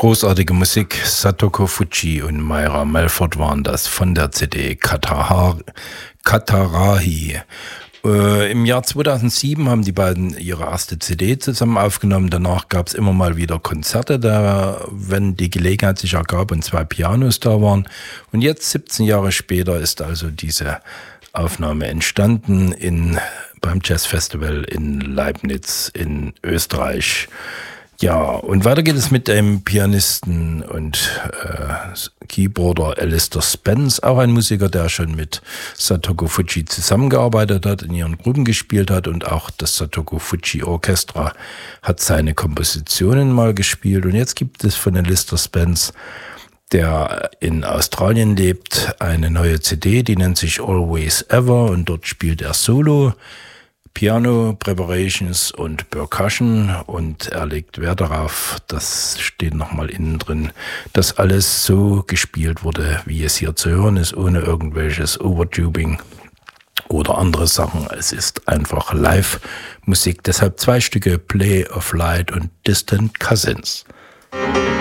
Großartige Musik, Satoko Fujii und Myra Melford waren das von der CD Katarahi. Im Jahr 2007 haben die beiden ihre erste CD zusammen aufgenommen. Danach gab es immer mal wieder Konzerte, wenn die Gelegenheit sich ergab und 2 Pianos da waren. Und jetzt, 17 Jahre später, ist also diese Aufnahme entstanden beim Jazzfestival in Leibniz in Österreich. Ja, und weiter geht es mit dem Pianisten und Keyboarder Alistair Spence, auch ein Musiker, der schon mit Satoko Fujii zusammengearbeitet hat, in ihren Gruppen gespielt hat, und auch das Satoko Fujii Orchestra hat seine Kompositionen mal gespielt. Und jetzt gibt es von Alistair Spence, der in Australien lebt, eine neue CD, die nennt sich Always Ever, und dort spielt er Solo, Piano, Preparations und Percussion, und er legt Wert darauf, das steht nochmal innen drin, dass alles so gespielt wurde, wie es hier zu hören ist, ohne irgendwelches Overtubing oder andere Sachen. Es ist einfach Live-Musik, deshalb 2 Stücke, Play of Light und Distant Cousins.